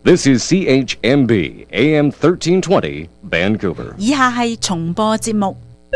This is CHMB AM 1320 Vancouver。 以下係重播節目。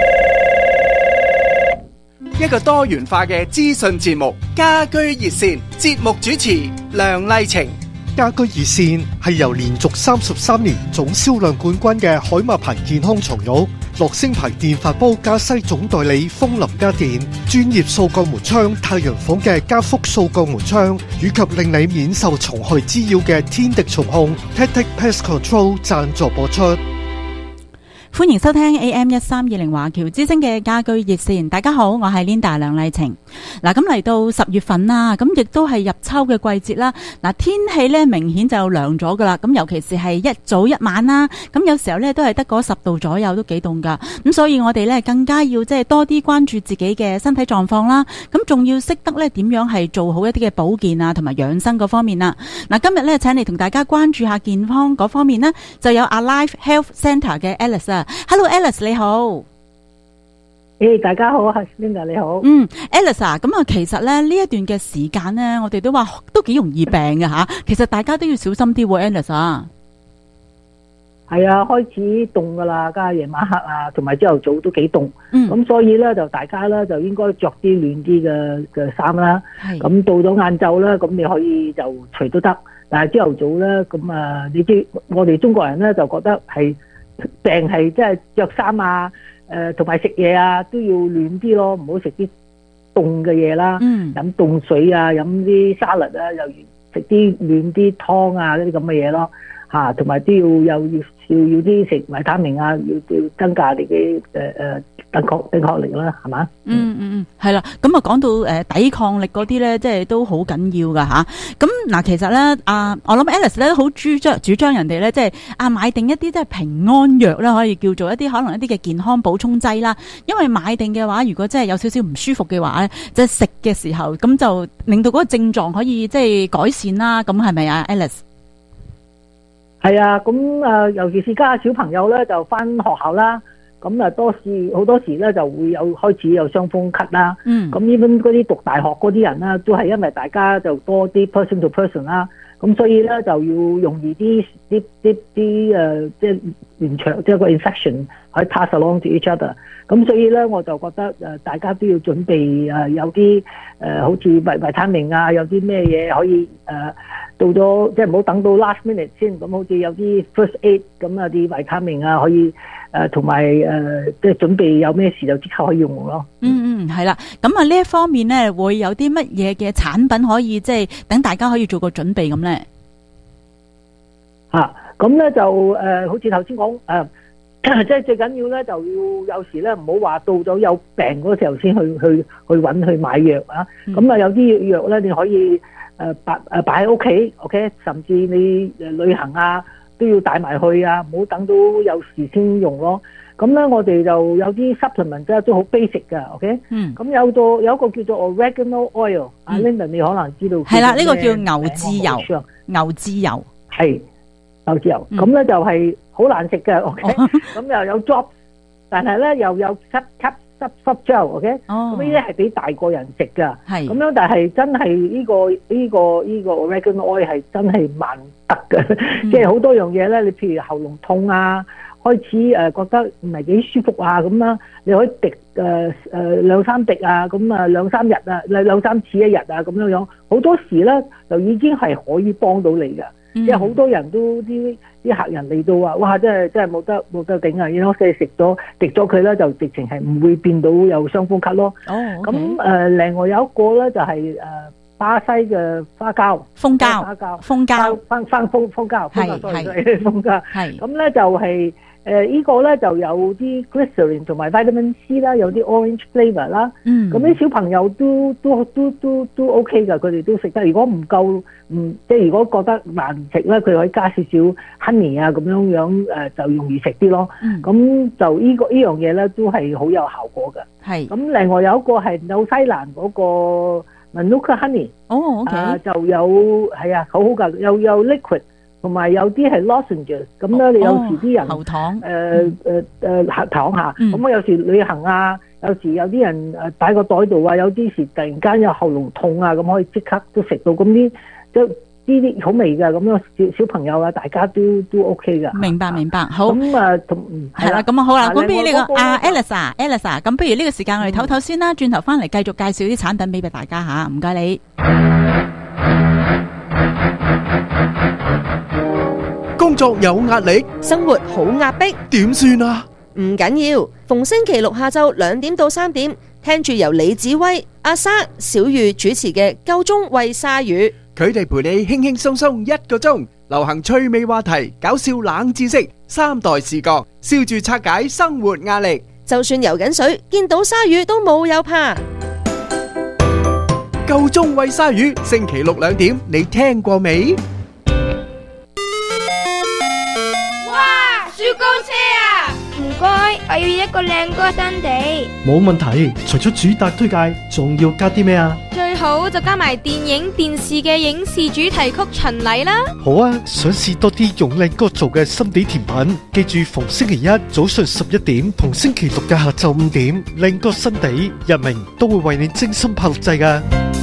一個多元化嘅資訊節目，家居熱線，節目主持梁麗晴。 家居熱線係由連續33年總銷量冠軍嘅海馬牌健康床褥、樂聲牌電飯煲加西總代理風林家電、專業掃鋼門窗太陽房嘅加福掃鋼門窗，以及令你免受蟲害滋擾嘅天敵蟲控 Tactic Pest Control 贊助播出。 歡迎收聽 AM1320 華僑之聲嘅家居熱線。大家好，我係 Linda 梁麗晴。嗱，咁嚟到10月份啦，咁亦都係入秋嘅季節啦。嗱，天氣咧明顯就涼咗噶啦。咁尤其是係一早一晚啦，咁有時候咧都係得嗰10度左右，都幾凍噶。咁所以我哋咧更加要即係多啲關注自己嘅身體狀況啦。咁仲要識得咧點樣係做好一啲嘅保健啊，同埋養生嗰方面啦。嗱，今日咧請嚟同大家關注下健康嗰方面呢，就有 Alive Health Centre 嘅 Alice 啊。Hello Alice 你好。 大家好，係 Linda 你好。 Alice 啊，咁啊，其實咧呢一段嘅時間咧，我哋都話都幾容易病嘅吓。其實大家都要小心啲喎 ，Alice 啊。 係啊，開始凍噶啦，加夜晚黑啊，同埋朝頭早都幾凍。咁所以咧就大家咧就應該着啲暖啲嘅衫啦。咁到咗晏晝咧，咁你可以就除都得。但係朝頭早咧，咁啊，你知我哋中國人咧就覺得係病係即係着衫啊。同埋食嘢啊，都要暖啲咯，唔好食啲凍嘅嘢啦。飲凍水啊，飲啲沙律啊，又食啲暖啲湯啊，嗰啲咁嘅嘢咯。同埋都要啲食維他命啊，要增加你嘅抵抗力啦，係嘛？ 係啦。咁啊，講到抵抗力嗰啲咧，即係都好緊要噶吓。咁嗱，其實咧，我諗 Alice 咧好主張人哋咧，即係買定一啲即係平安藥啦，可以叫做一啲可能一啲嘅健康補充劑啦。因為買定嘅話，如果真係有少少唔舒服嘅話咧，即係食嘅時候，咁就令到嗰個症狀可以即係改善啦。咁係咪啊 ，Alice？ 係啊，咁尤其是家下小朋友咧，就翻學校啦，咁好多時咧就會開始有傷風咳啦。咁呢邊嗰啲讀大學嗰啲人啦，都係因為大家就多啲 person to person 啦，咁所以咧就要容易啲即係延長即係個 infection 可以 pass along to each other。咁所以咧我就覺得大家都要準備有啲好似維他命啊，有啲咩嘢可以到咗即係唔好等到 last minute 先，咁好似有啲 first aid 咁啊啲維他命啊可以同埋即係準備有咩事就即刻可以用咯。 係啦。咁啊呢一方面咧會有啲乜嘢嘅產品可以即係等大家可以做個準備咁咧？ 咁咧就好似頭先講即係最緊要咧就要有時咧唔好話到咗有病嗰時候先去揾去買藥啊。咁啊有啲藥咧你可以擺喺屋企 ，OK， 甚至你旅行啊都要帶埋去啊，唔好等到有事先用咯。咁咧我哋就有啲 supplement 咧都好 basic 噶 ，OK。咁有一個叫做 oregano oil，Linda 你可能知道。係啦， 呢個叫牛至油。牛至油係牛至油，咁咧就係好難食嘅 ，OK。咁又有 drops，但係咧又有濕膠 ，OK。咁呢啲係俾大個人食噶，咁樣但係真係呢個 oregano oil 係真係萬得嘅，即係好多樣嘢咧。你譬如喉嚨痛啊，開始覺得唔係幾舒服啊咁啦，你可以滴2-3滴啊，咁2-3日啊，2-3次一日啊咁樣，好多時咧就已經係可以幫到你嘅。即係好多人都啲客人嚟到話，哇！真係冇得頂啊！然後即係食咗滴咗佢咧，就直情係唔會變到有傷風咳咯。咁另外有一個咧就係巴西嘅花膠、蜂膠、蜂膠，係咁咧就係呢個咧就有啲 glycerin 同埋 vitamin C 啦，有啲 orange flavor 啦。咁啲小朋友都 OK 噶，佢哋都食得。如果唔夠，即係如果覺得難食咧，佢可以加少少 honey 啊，咁樣就容易食啲咯。咁就呢樣嘢咧都係好有效果嘅。咁另外有一個係紐西蘭嗰個 Manuka honey。OK。就有係啊，好好噶，有 liquid。同埋有啲係 lozenges， 咁咧你有時啲人喉糖， 喉糖下，咁我有時旅行啊，有時有啲人擺個袋度啊，有啲時突然間有喉嚨痛啊，咁可以即刻都食到，咁啲啲好味㗎，咁樣小朋友啊，大家都 OK 㗎。 明白，好。 咁啊， 係啦，咁好啦，咁不如呢個Alice，咁不如呢個時間我哋唞唞先啦，轉頭翻嚟繼續介紹啲產品俾大家吓，唔該你。 工作有壓力， 生活好壓迫， 點算啊？ 唔緊要，逢星期六下晝2點到3點，聽住由李子威、阿莎、小玉主持嘅《夠鐘餵鯊魚》， 佢哋陪你輕輕鬆鬆1個鐘，流行趣味話題、搞笑冷知識、3代視覺，笑住拆解生活壓力。 就算游緊水，見到鯊魚都冇有怕。 夠鐘餵鯊魚，星期六2點，你聽過未？ 哇！雪糕車啊！唔該，我要一個靚哥新地。 冇問題，除咗主打推介，仲要加啲咩啊？ 最好就加埋電影、電視嘅影視主題曲巡禮啦。 好啊，想試多啲用靚哥做嘅心地甜品，記住逢星期一早上11點同星期六嘅下晝5點，靚哥新地日明都會為你精心拍錄製㗎。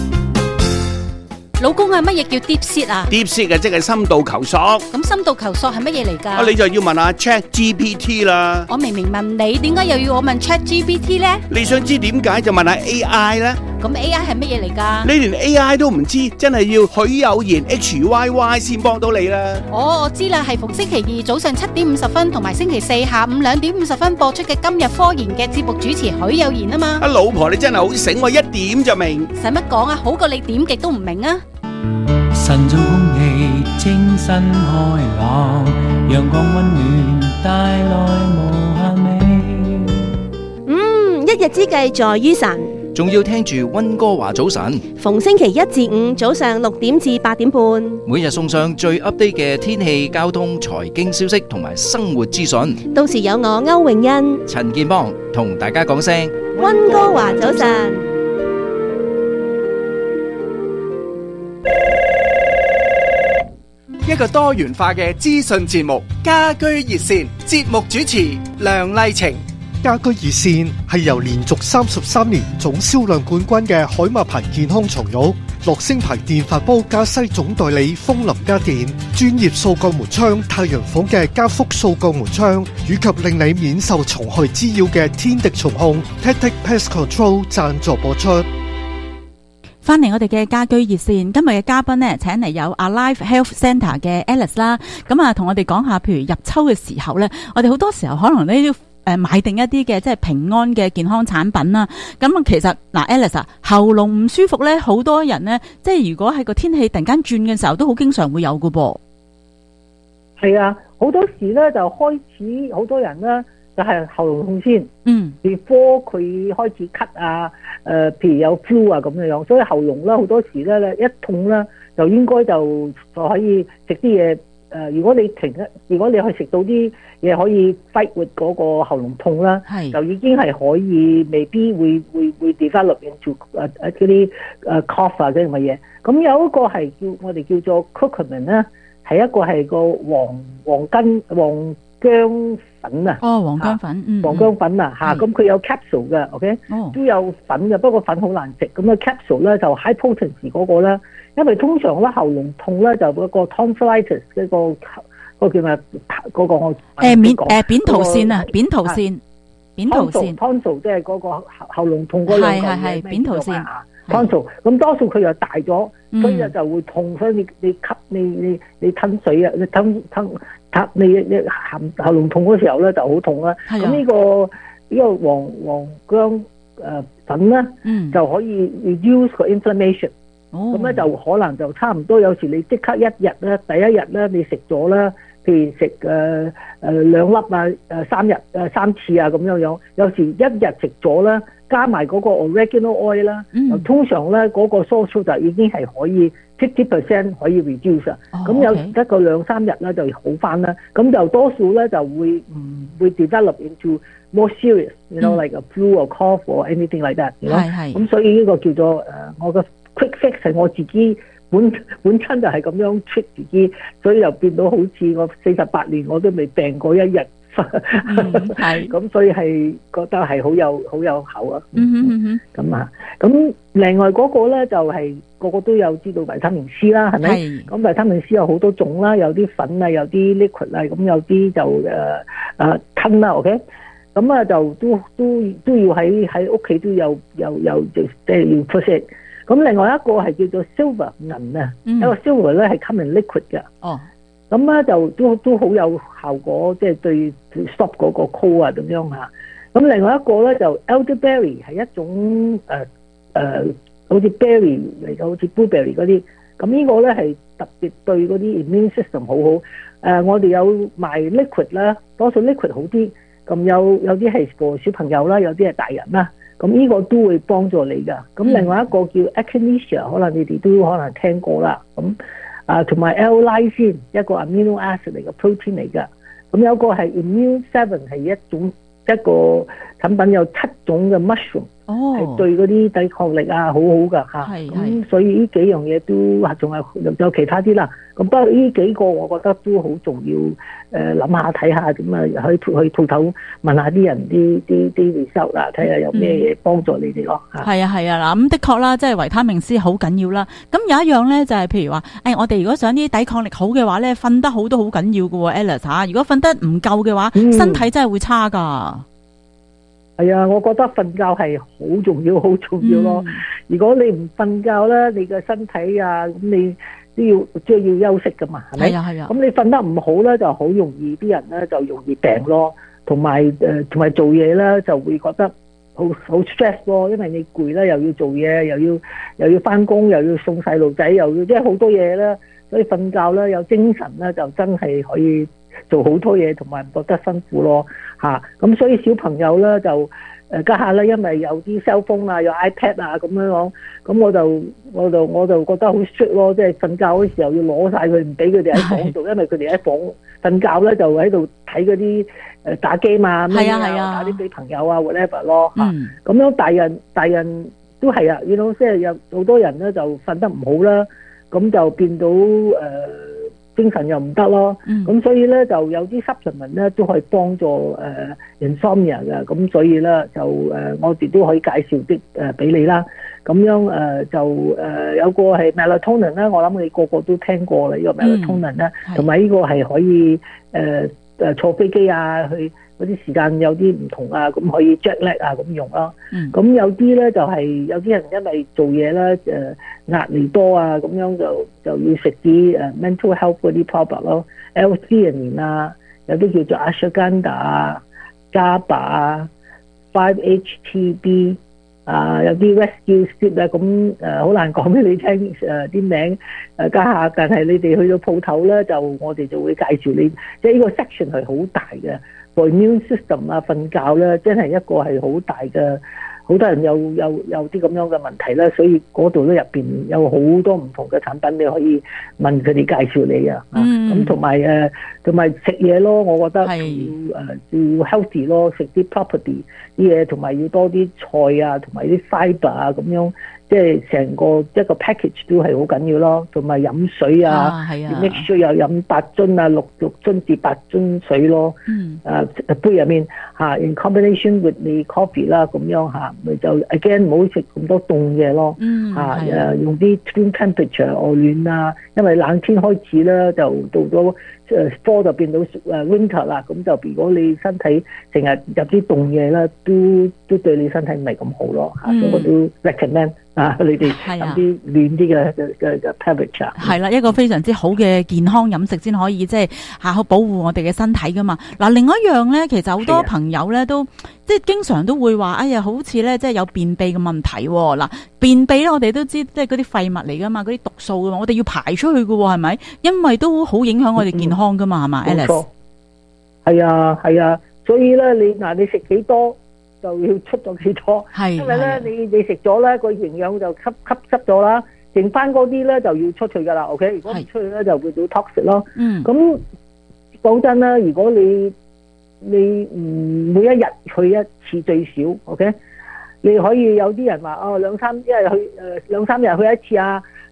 老公啊，乜嘢叫 deep seat 啊 ？deep seat 即係深度求索。 咁深度求索係乜嘢嚟㗎？ 你就要問下 ChatGPT 啦。 我明明問你，點解又要我問 ChatGPT 呢？ 你想知點解就問下 AI 啦。 咁 AI 係乜嘢嚟㗎？ 你連 AI 都唔知，真係要許有賢 HYY 先幫到你啦。 哦，我知啦，係逢星期二早上7點50分同埋星期四下午2點50分播出嘅今日科研嘅節目主持許有賢啊嘛。 阿老婆你真係好醒喎，一點就明。 使乜講啊？好過你點極都唔明啊！ 晨早空氣清新開朗，陽光溫暖帶來無限美。 一日之計在於晨， 仲要聽住溫哥華早晨， 逢星期一至五早上6點至8點半， 每日送上最 update 嘅天氣、交通、財經消息同埋生活資訊。 到時有我歐詠欣、 陳建邦同大家講聲溫哥華早晨。 一個多元化嘅資訊節目，家居熱線，節目主持梁麗晴。 家居熱線係由連續33年總銷量冠軍嘅海馬牌健康床褥、樂聲牌電飯煲加西總代理風林家電、專業掃鋼門窗太陽房嘅加福掃鋼門窗，以及令你免受蟲害滋擾嘅天敵蟲控 Tactic Pest Control 贊助播出。 翻嚟我哋嘅家居熱線，今日嘅嘉賓呢，請嚟有 Alive Health Centre 嘅 Alice 啦，咁啊同我哋講下，譬如入秋嘅時候呢，我哋好多時候可能呢都買定一啲嘅即係平安嘅健康產品啦。咁啊其實嗱 Alice 啊，喉嚨唔舒服呢，好多人呢，即係如果係個天氣突然間轉嘅時候，都好經常會有㗎噃。 係啊，好多時呢，就開始好多人呢，就係喉嚨痛先，before 佢開始咳啊，譬如有 flu 啊咁樣，所以喉嚨咧好多時咧一痛咧，就應該就可以食啲嘢。如果你可以食到啲嘢可以 fight with 嗰個喉嚨痛啦，就已經係可以，未必會 develop into 嗰啲cough 啊嗰啲咁嘅嘢。咁有一個係我哋叫做 curcumin 啦，係一個係個黃薑粉啊， 黃薑粉， 黃薑粉啊，咁佢有 capsule 嘅 ，OK，都有粉嘅，不過粉好難食。咁啊 capsule 咧就 high potency 嗰個啦，因為通常咧喉嚨痛咧就嗰個 tonsillitis 嗰個叫咩嗰個我扁桃腺啊，扁桃腺 tonsil 即係嗰個喉嚨痛嗰兩個係扁桃腺 tonsil，咁多數佢又大咗，所以就會痛，所以你吸你吞水啊，你吞你喉嚨痛嗰時候咧就好痛啦。咁呢個黃薑粉咧，就可以 reduce 個 inflammation。咁咧就可能就差唔多，有時你即刻一日咧，第一日咧你食咗啦，譬如食2粒啊，3日3次啊咁樣，有時一日食咗啦，加埋嗰個 oregano oil 啦，通常咧嗰個蘇蘇就已經係可以 50% 可以 reduce 啊。咁有時得個2-3日咧就好翻啦。咁就多數咧就會唔會 develop into more serious，you know like a flu or cough or anything like that。咁所以呢個叫做我嘅 quick fix 係我自己本身就係咁樣 treat 自己，所以又變到好似我48年我都未病過一日係咁，所以係覺得係好有效啊。咁啊，咁另外嗰個咧就係個個都有知道維他命 C 啦，係咪？咁維他命 C 有好多種啦，有啲粉啊，有啲 liquid 啊，咁有啲就吞啦 ，OK。咁啊就都要喺屋企都有即係要出色。咁另外一個係叫做 silver 銀啊，一個 silver 咧係 come in liquid 嘅。咁咧就都好有效果，即係對 stop 嗰個 cold 啊咁樣嚇。咁另外一個咧就 elderberry 係一種好似 berry 嚟嘅，好似 blueberry 嗰啲。咁呢個咧係特別對嗰啲 immune system 好好。我哋有賣 liquid 啦，多數 liquid 好啲。咁有啲係個小朋友啦，有啲係大人啦。咁呢個都會幫助你㗎。咁另外一個叫 echinacea， 可能你哋都可能聽過啦。咁同埋 L-lysine 一個 amino acid 嚟嘅 protein 嚟㗎。咁有個係 immune 7係一個產品，有7種嘅 mushroom，係對嗰啲抵抗力啊好好㗎嚇。咁所以呢幾樣嘢都仲有其他啲啦。咁不過呢幾個我覺得都好重要，諗下睇下咁啊，去鋪頭問下啲人啲 result 啦，睇下有咩嘢幫助你哋咯嚇。係啊嗱，咁的確啦，即係維他命 C 好緊要啦。咁有一樣咧就係譬如話，我哋如果想啲抵抗力好嘅話咧，瞓得好都好緊要㗎喎 Alice 嚇。如果瞓得唔夠嘅話，身體真係會差㗎。係啊，我覺得瞓覺係好重要咯。如果你唔瞓覺咧，你嘅身體啊，咁你都要休息噶嘛，係咪？係啊。咁你瞓得唔好咧，就好容易啲人咧就容易病咯，同埋做嘢咧就會覺得好 stress 咯，因為你攰啦，又要做嘢，又要翻工，又要送細路仔，又要即係好多嘢啦，所以瞓覺咧有精神咧就真係可以做好多嘢，同埋唔覺得辛苦咯嚇。咁所以小朋友咧就家下咧，因為有啲 cell phone 啊，有 iPad 啊咁樣講，咁我就覺得好 strict 咯，即係瞓覺嗰時候要攞晒佢，唔俾佢哋喺房度，因為佢哋喺房瞓覺咧就喺度睇嗰啲打機嘛，打啲俾朋友啊 whatever 咯嚇。咁樣大人都係啊，即係有好多人咧就瞓得唔好啦，咁就變到精神又唔得咯，咁所以咧就有啲 supplement 咧都可以幫助insomnia 嘅，咁所以咧就我哋都可以介紹啲俾你啦。咁樣就有個係 melatonin 咧，我諗你個個都聽過啦，呢個 melatonin 咧，同埋呢個係可以坐飛機啊，去嗰啲時間有啲唔同啊，咁可以 jet lag 啊咁用咯。咁有啲咧就係有啲人因為做嘢咧壓力多啊，咁樣就要食啲mental health 嗰啲 product 咯 ，L-theanine 啊，有啲叫做 ashwagandha 啊、GABA 啊、5-HTB 啊，有啲 rescue sleep 啊，咁好難講俾你聽啲名家下，但係你哋去到鋪頭咧，我哋就會介紹你，即係呢個 section 係好大嘅 for immune system 啊，瞓覺咧真係一個係好大嘅。好多人有啲咁樣嘅問題啦，所以嗰度咧入邊有好多唔同嘅產品，你可以問佢哋介紹你啊。咁同埋食嘢咯，我覺得要 healthy 咯，食啲 property 啲嘢，同埋要多啲菜啊，同埋啲 fibre 啊咁樣，即係成個一個 package 都係好緊要咯。同埋飲水啊，要 make sure 有飲8樽啊，6樽至8樽水咯。杯入面in combination with the coffee 啦，咁樣咪就 again 唔好食咁多凍嘢咯。用啲 room temperature 外暖啊，因為冷天開始咧就到咗fall 就變到winter 啦，咁就如果你身體成日入啲凍嘢咧，都對你身體唔係咁好咯。所以我都 recommend 你哋飲啲暖啲嘅 temperature。係啦，一個非常之好嘅健康飲食先可以即係好保護我哋嘅身體噶嘛。嗱，另外一樣咧，其實好多朋友咧都即係經常都會話，哎呀，好似咧即係有便秘嘅問題。嗱，便秘咧我哋都知即係嗰啲廢物嚟噶嘛，嗰啲毒素噶嘛，我哋要排出去噶喎，係咪？因為都好影響我哋健康噶嘛，係嘛，Alice？係啊，所以咧你食幾多就要出咗幾多，因為咧你食咗咧個營養就吸濕咗啦，剩翻嗰啲咧就要出去噶啦 ，OK？ 如果唔出去咧就會到 toxic 咯。咁講真啦，如果你每一日去一次最少 ，OK？ 你可以有啲人話2-3日去一次啊，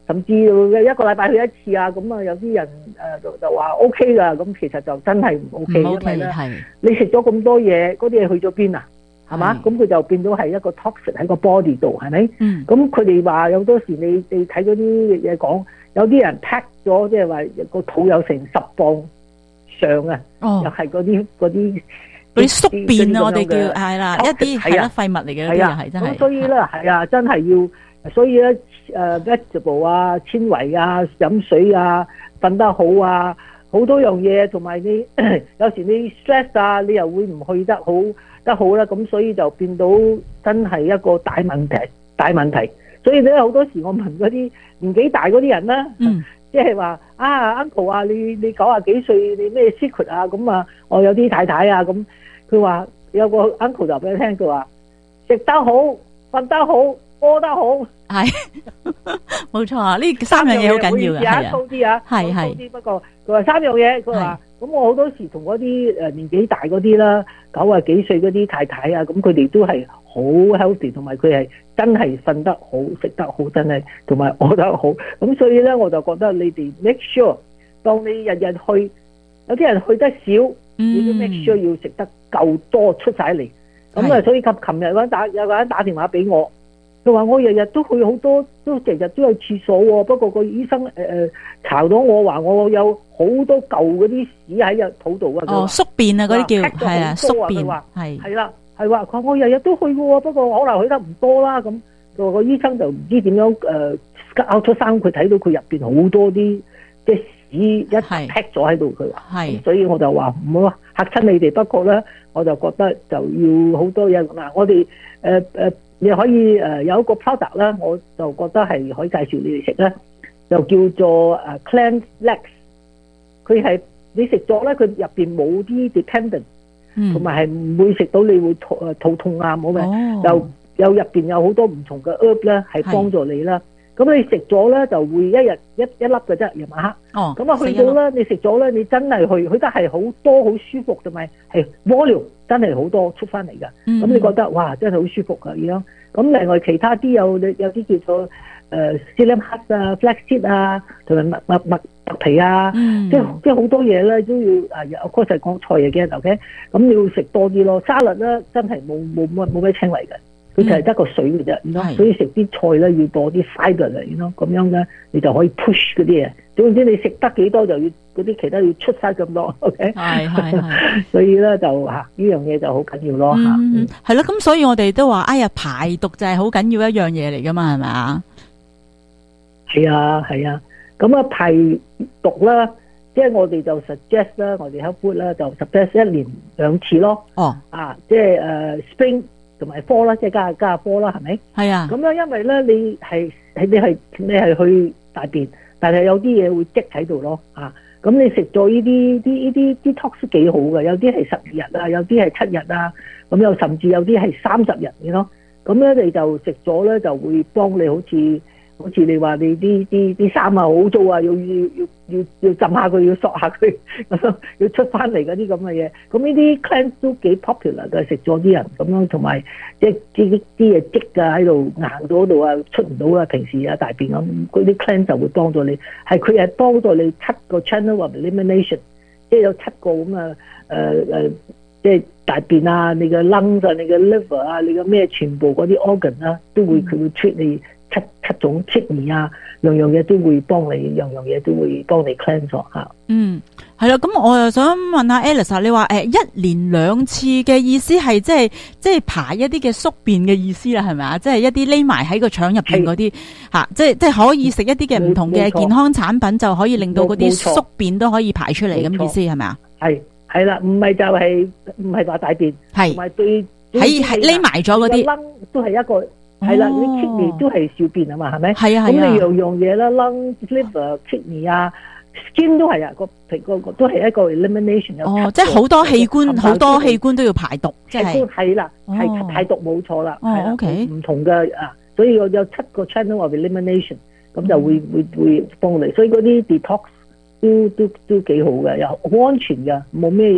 甚至一個禮拜去一次啊，咁啊有啲人就話 OK 噶，咁其實就真係唔 OK， 因為咧你食咗咁多嘢，嗰啲嘢去咗邊啊？係嘛？咁佢就變到係一個 toxic 喺個 body 度，係咪？咁佢哋話有多時你睇嗰啲嘢講，有啲人 pack 咗，即係話個肚有成10磅上啊，又係嗰啲宿便啊，我哋叫係啦，一啲係啦廢物嚟嘅，係啊，係真係。 咁所以咧係啊，真係要，所以咧vegetable 啊、纖維啊、飲水啊、瞓得好啊，好多樣嘢，同埋你有時你 stress 啊，你又會唔去得好啦，咁所以就變到真係一個大問題。所以咧好多時我問嗰啲年紀大嗰啲人啦，即係話uncle 啊，你90幾歲，你咩 secret 啊？咁啊，我有啲太太啊，咁佢話有個 uncle 就俾佢聽，佢話食得好、瞓得好、屙得好， 係冇錯啊！呢3樣嘢好緊要嘅，係啊， 粗啲啊，係。不過佢話3樣嘢，佢話咁我好多時同嗰啲年紀大嗰啲啦，90幾歲嗰啲太太啊，咁佢哋都係好 healthy， 同埋佢係真係瞓得好、食得好，真係同埋屙得好。咁所以咧，我就覺得你哋 make sure， 當你日日去，有啲人去得少，你都 make sure 要食得夠多出晒嚟。咁啊，所以琴日有個人打電話俾我。佢話我日日都去好多，都日日都有廁所喎。不過個醫生查到我話我有好多舊嗰啲屎喺個肚度啊。 宿便啊，嗰啲叫係啊，宿便係啦，係話佢我日日都去嘅喎，不過可能去得唔多啦。咁個醫生就唔知點樣拗出生，佢睇到佢入邊好多啲即係屎一劈咗喺度。佢話係，所以我就話唔好嚇親你哋。不過咧，我就覺得就要好多嘢嗱，我哋你可以有一個 product 啦，我就覺得係可以介紹你哋食咧，就叫做Cleanse Legs。佢係你食咗咧，佢入邊冇啲 dependent，同埋係唔會食到你會肚痛啊，冇嘅，就有入邊有好多唔同嘅 herb 咧，係幫助你啦。咁你食咗咧就會一日一粒嘅啫，夜晚黑。咁啊去到咧，你食咗咧，你真係去得係好多好舒服，同埋係 volume 真係好多出翻嚟㗎。咁你覺得哇，真係好舒服㗎咁樣。咁另外其他啲有啲叫做psyllium husk 啊、flaxseed 啊，同埋麥皮啊，即係好多嘢咧都要of course 係講菜嘢嘅 ，OK。咁你要食多啲咯。沙律咧真係冇咩纖維嘅。佢就係得個水嘅啫，所以食啲菜咧要多啲 fibre 嚟，咁樣咧你就可以 push 嗰啲嘢。總之你食得幾多就要嗰啲其他要出晒咁多 ，OK？ 係，所以咧就呢樣嘢就好緊要咯嚇。 係咯，咁所以我哋都話，哎呀排毒就係好緊要一樣嘢嚟噶嘛，係咪啊？ 係啊，咁啊排毒啦，即係我哋就 suggest 啦，我哋 health food 啦就 suggest 1年2次咯。即係spring。同埋科啦，即係加科啦，係咪？係啊。咁樣因為咧，你係去大便，但係有啲嘢會積喺度咯。咁你食咗呢啲 detox 幾好嘅，有啲係12日啊，有啲係7日啊，咁又甚至有啲係30日嘅咯。咁咧你就食咗咧，就會幫你好似你話你啲衫啊好污糟啊，要浸下佢，要索下佢，要出翻嚟嗰啲咁嘅嘢。咁呢啲 cleanse 都幾 popular 嘅，食咗啲人咁樣，同埋即係啲嘢積啊喺度硬咗嗰度啊，出唔到啊，平時啊大便咁，嗰啲 cleanse 就會幫助你。佢係幫助你7個 channel of elimination， 即係有7個咁啊即係大便啊，你嘅 lungs 啊，你嘅 liver 啊，你嘅咩全部嗰啲 organ 啊，都會佢會 treat你。七種 kidney 啊，樣嘢都會幫你，樣嘢都會幫你 cleanse 咗嚇。 係啦，咁我又想問下 Alice， 你話1年2次嘅意思係即係排一啲嘅宿便嘅意思啦，係咪啊？即係一啲匿埋喺個腸入邊嗰啲嚇，即係可以食一啲嘅唔同嘅健康產品，就可以令到嗰啲宿便都可以排出嚟咁意思係咪啊？ 係啦，唔係就係唔係話大便，同埋對喺匿埋咗嗰啲都係一個。係啦，你 kidney 都係小便啊嘛，係咪？ 係啊。 咁你樣嘢啦 ，lung、liver、kidney 啊 ，skin 都係啊，個都係一個 elimination。 即係好多器官都要排毒，即係。 係啦，係排毒冇錯啦。 OK。 唔同嘅所以有7個 channel of elimination， 咁就會幫你。所以嗰啲 detox 都幾好嘅，又好安全嘅，冇咩嘢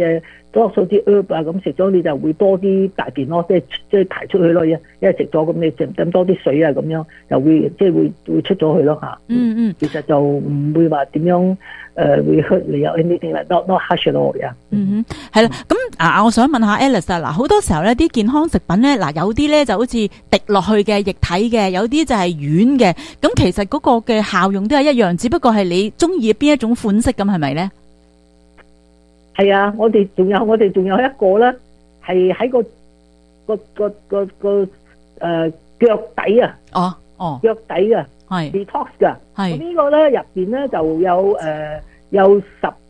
多數啲 herb 啊，咁食咗你就會多啲大便咯，即係排出去咯，因為食咗咁你飲多啲水啊，咁樣就會即係會出咗去咯嚇。其實就唔會話點樣會 hurt 你有 anything like not harsh at all 呀。 係啦，咁我想問下 Alice 啊，嗱好多時候咧啲健康食品咧，嗱有啲咧就好似滴落去嘅液體嘅，有啲就係軟嘅，咁其實嗰個嘅效用都係一樣，只不過係你中意邊一種款式咁係咪咧？ 係啊，我哋仲有一個咧，係喺個腳底啊，腳底啊，係 detox 噶，係呢個咧入邊咧就有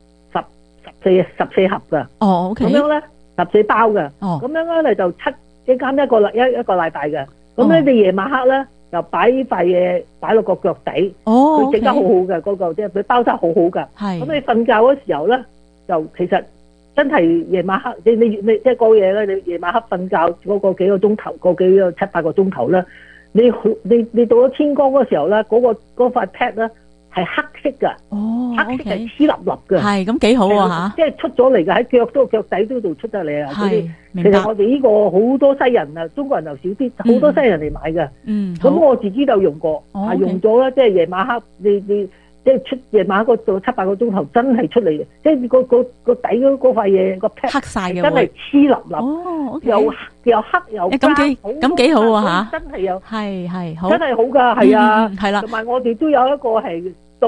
14盒噶，OK，咁樣咧14包嘅，咁樣咧就一間一個禮拜嘅，咁咧你夜晚黑咧就擺塊嘢擺落個腳底，佢整得好好嘅嗰個，即係佢包得好好噶，咁你瞓覺嗰時候咧。就其實真係夜晚黑，你即係嗰嘢咧，你夜晚黑瞓覺嗰個幾個鐘頭，個幾個7-8個鐘頭咧，你到咗天光嗰時候咧，嗰塊 pad 咧係黑色噶，黑色係黐粒粒嘅，係咁幾好啊嚇！即係出咗嚟嘅喺腳底嗰度出得嚟啊！係，其實我哋呢個好多西人啊，中國人就少啲，好多西人嚟買嘅。咁我自己就用過，用咗啦，即係夜晚黑你。即係出夜晚嗰度7-8個鐘頭真係出嚟嘅，即係個底嗰塊嘢個 pad 黑晒嘅，真係黐粒粒，又黑又咁幾好啊嚇！真係有係好，真係好㗎，係啊，係啦。同埋我哋都有一個係到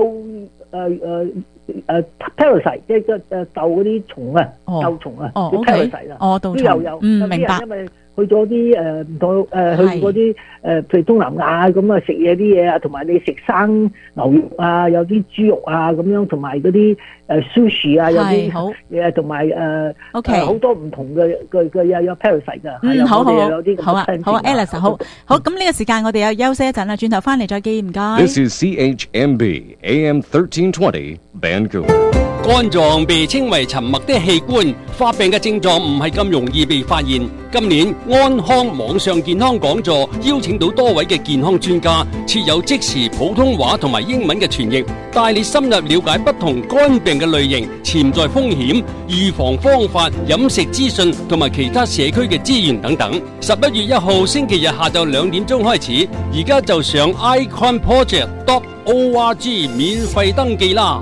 parasite， 即係鬥嗰啲蟲啊，鬥蟲啊，叫 parasite 啦，都有，明白。因為去咗啲唔同去嗰啲譬如東南亞咁啊，食嘢啲嘢啊，同埋你食生牛肉啊，有啲豬肉啊咁樣，同埋嗰啲sushi 啊，有啲嘢，同埋好多唔同嘅有 parasite 㗎。好好有啲好啊，好 Alice 好咁呢個時間我哋又休息一陣啦，轉頭翻嚟再見，唔該。 This is CHMB AM 1320 Vancouver。 肝臟被稱為沉默的器官，發病嘅症狀唔係咁容易被發現。今年安康網上健康講座邀請到多位嘅健康專家，設有即時普通話同埋英文嘅傳譯，帶你深入了解不同肝病嘅類型、潛在風險、預防方法、飲食資訊同埋其他社區嘅資源等等。11月1號星期日下晝2點鐘開始，而家就上 iconproject.org 免費登記啦。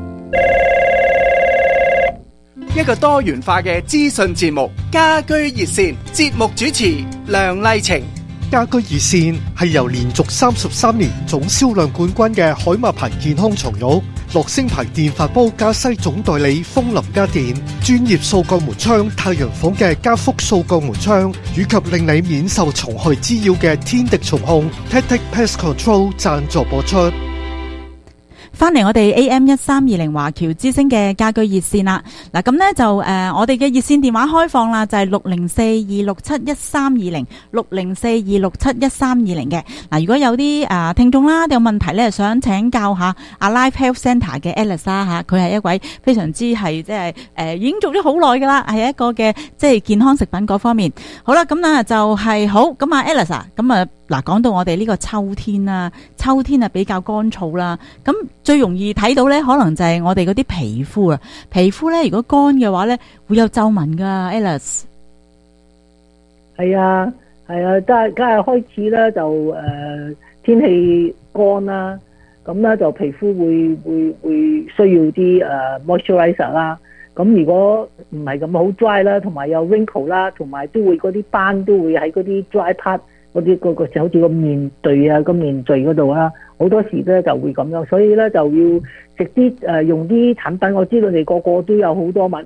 一個多元化嘅資訊節目，家居熱線，節目主持梁麗晴。 家居熱線係由連續33年總銷量冠軍嘅海馬牌健康床褥、樂聲牌電飯煲加西總代理風林家電、專業掃角門窗太陽房嘅加福掃角門窗，以及令你免受蟲害滋擾嘅天敵蟲控 Tactic Pest Control 贊助播出。 翻嚟我哋 AM1320 華僑之聲嘅家居熱線啦，嗱咁呢就我哋嘅熱線電話開放啦，就係60426713206 604267132嘅。嗱，如果有啲聽眾啦，有問題咧，想請教下Alive Health Centre 嘅 Alice 啦吓，佢係一位非常之係即係已經做咗好耐噶啦，係一個嘅即係健康食品嗰方面。好啦，咁啊就係好咁啊 Alice 啊，咁啊嗱講到我哋呢個秋天啦，秋天啊比較乾燥啦，咁最容易睇到咧，可能就係我哋嗰啲皮膚啊。皮膚咧，如果乾嘅話咧，會有皺紋噶。Alice， 係啊，係啊，梗係開始咧就天氣乾啦，咁咧就皮膚會需要啲moisturizer 啦。咁如果唔係咁好 dry 啦，同埋有 wrinkle 啦，同埋都會嗰啲斑都會喺嗰啲 dry part 嗰啲個就好似個面碓啊，個面碓嗰度啦。好多時咧就會咁樣，所以咧就要食啲用啲產品。我知道你個個都有好多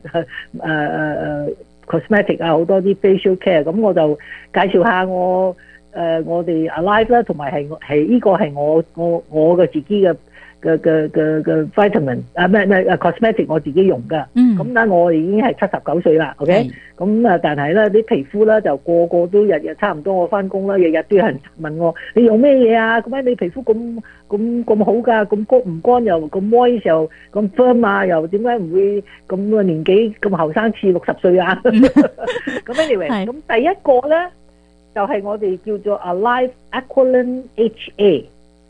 cosmetic 啊，好多啲 facial care。咁我就介紹下我哋 Alive 啦，同埋係呢個係我嘅自己嘅 vitamin 咩 cosmetic 我自己用噶。咁咧我已經係79歲啦 ，OK。咁但係咧啲皮膚咧就個個都日日差唔多，我翻工啦，日日都有人問我你用咩嘢啊？咁解你皮膚咁好噶？咁乾唔乾又咁 moist 又咁 firm 啊？又點解唔會咁個年紀咁後生似60歲啊？咁 anyway， 咁第一個咧就係我哋叫做 Alive Aqualan HA。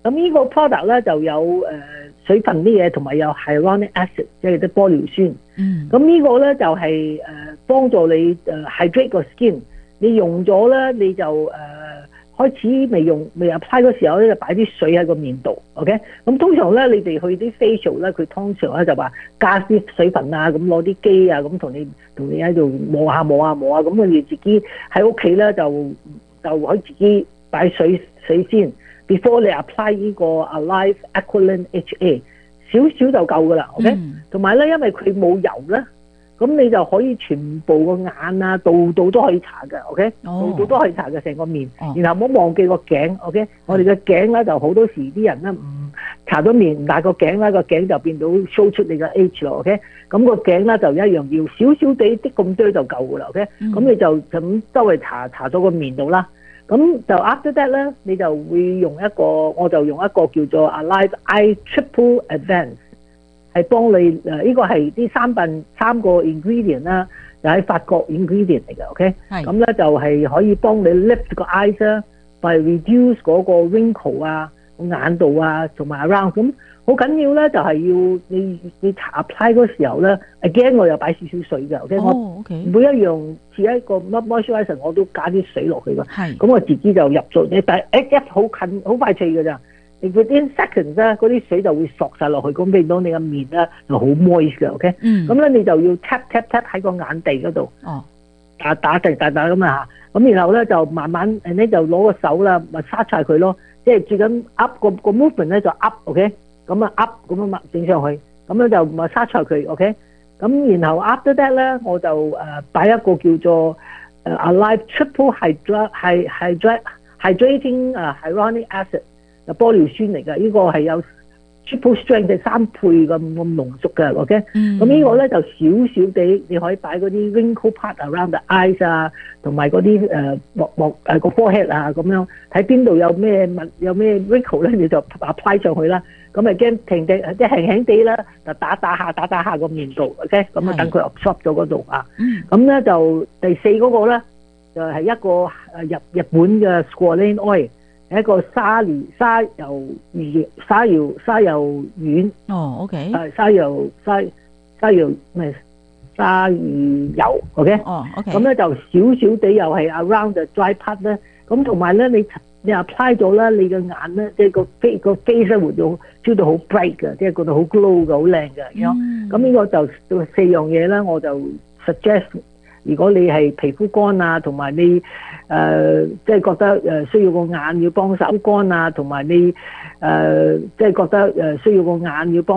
咁呢個 product 咧就有水分啲嘢，同埋有 hyaluronic acid， 即係啲玻尿酸。咁呢個咧就係幫助你hydrate 個 skin。你用咗咧，你就開始未 apply 嗰時候咧，就擺啲水喺個面度 ，OK？ 咁通常咧，你哋去啲 facial 咧，佢通常咧就話加啲水分啊，咁攞啲機啊，咁同你喺度磨下，咁你自己喺屋企咧就可以自己擺水先 ，before 你 apply 呢個 Alive Aqualine HA， 少少就夠噶啦 ，OK？同埋咧，因為佢冇油咧。咁你就可以全部個眼啊，度都可以搽嘅 ，OK？ 度都可以搽嘅成個面，然後唔好忘記個頸 ，OK？ 我哋嘅頸咧就好多時啲人咧唔搽咗面，但係個頸咧個頸就變到 show 出你嘅 age 咯 ，OK？ 咁個頸咧就一樣要少少地啲咁多就夠噶啦 ，OK？ 咁你就咁周圍搽咗個面度啦。咁就 after that 咧，你就會我就用一個叫做 Alive Eye Triple Advance。係幫你呢個係啲三個 ingredient 啦，就喺法國 ingredient 嚟嘅 ，OK？ 咁咧就係可以幫你 lift 個 eyes 啦 ，by reduce 嗰個 wrinkle 啊、眼度啊，同埋 around。咁好緊要咧，就係要你搽 apply 嗰時候咧 ，again 我又擺少少水嘅 ，OK？ 我每一樣似一個 moisturizer 我都加啲水落去嘅。咁我自己就入咗，但係好近好快脆嘅咋。within seconds 咧，嗰啲水就會索晒落去，咁變到你個面咧就好 moist 嘅 ，OK？ 咁咧你就要 tap 喺個眼地嗰度，打咁啊，咁然後咧就慢慢你就攞個手啦，咪沙晒佢咯，即係最緊 up 個 movement 咧就 up，OK？ 咁啊 up 咁啊整上去，咁樣就咪沙晒佢 ，OK？ 咁然後 after that 咧，我就擺一個叫做Alive Triple Hydrating Hyaluronic Acid。玻尿酸嚟㗎，呢個係有 triple strength 係3倍咁濃縮嘅 ，OK？ 咁呢個咧就少少地，你可以擺嗰啲 wrinkle part around the eyes 啊，同埋嗰啲個 forehead 啊咁樣，睇邊度有咩 wrinkle 咧，你就 apply 上去啦。咁咪驚停地即係輕地啦，就打下個面度 ，OK？ 咁啊等佢 absorb 咗嗰度啊。咁咧就第4嗰個咧就係一個日本嘅 squalane oil。一個沙油丸 ，OK， 沙油，OK， OK， 咁咧就少少地又係 around the dry part 咧，咁同埋咧你 apply 咗咧，你嘅眼咧即係個 face 咧會到 feel 到好 bright 嘅，即係覺得好 glow 嘅，好靚嘅，咁呢個就4樣嘢咧，我就 suggest。如果你係皮膚乾啊，同埋你即係覺得需要個眼要幫手乾啊，同埋你即係覺得需要個眼要幫